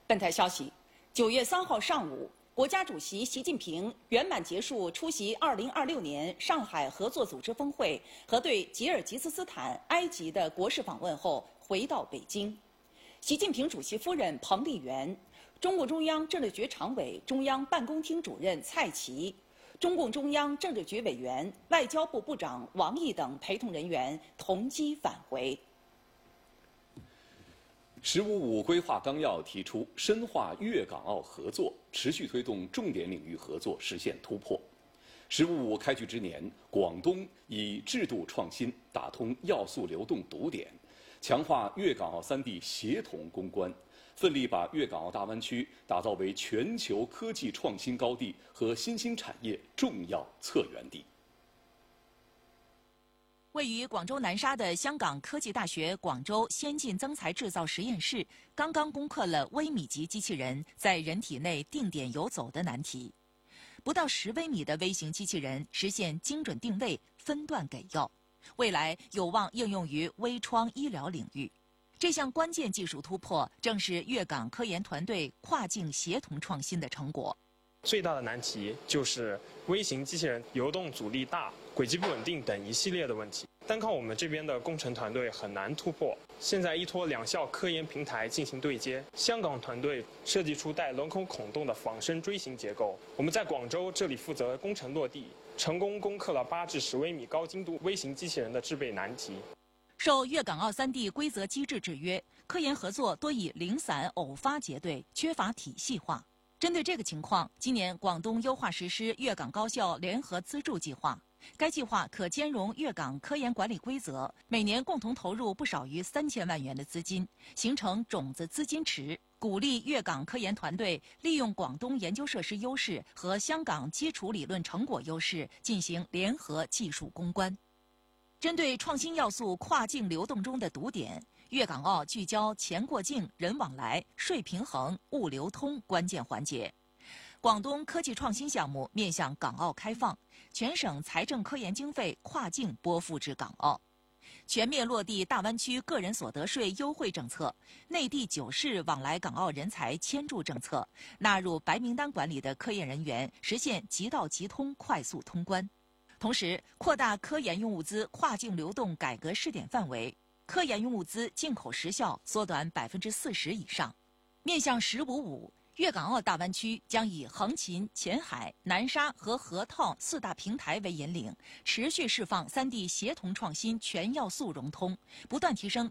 本台消息，9月3号上午，国家主席习近平圆满结束出席2026年上海合作组织峰会和对吉尔吉斯斯坦、埃及的国事访问后，回到北京。习近平主席夫人彭丽媛、中共中央政治局常委、中央办公厅主任蔡奇、中共中央政治局委员、外交部部长王毅等陪同人员同机返回。 “15+5”规划纲要提出，深化粤港澳合作，持续推动重点领域合作实现突破。“15+5”开局之年，广东以制度创新打通要素流动堵点，强化粤港澳3地协同攻关，奋力把粤港澳大湾区打造为全球科技创新高地和新兴产业重要策源地。 位于广州南沙的香港科技大学广州先进增材制造实验室刚刚攻克了微米级机器人在人体内定点游走的难题。不到10微米的微型机器人实现精准定位、分段给药，未来有望应用于微创医疗领域。这项关键技术突破，正是粤港科研团队跨境协同创新的成果。 最大的难题就是微型机器人游动阻力大、轨迹不稳定等一系列的问题，单靠我们这边的工程团队很难突破。现在依托两校科研平台进行对接，香港团队设计出带轮口孔洞的仿生锥形结构，我们在广州这里负责工程落地，成功攻克了8至10微米高精度微型机器人的制备难题。 受粤港澳3地规则机制制约，科研合作多以零散偶发结对，缺乏体系化。针对这个情况，今年广东优化实施粤港高校联合资助计划。该计划可兼容粤港科研管理规则，每年共同投入不少于3000万元的资金，形成种子资金池，鼓励粤港科研团队利用广东研究设施优势和香港基础理论成果优势，进行联合技术攻关。针对创新要素跨境流动中的堵点，粤港澳聚焦钱过境、人往来、税平衡、物流通关键环节。广东科技创新项目面向港澳开放，全省财政科研经费跨境拨付至港澳，全面落地大湾区个人所得税优惠政策，内地9市往来港澳人才迁驻政策，纳入白名单管理的科研人员实现即到即通快速通关。同时，扩大科研用物资跨境流动改革试点范围，科研用物资进口时效缩短40%以上。面向“15+5”，粤港澳大湾区将以横琴、前海、南沙和河套4大平台为引领，持续释放3地协同创新全要素融通，不断提升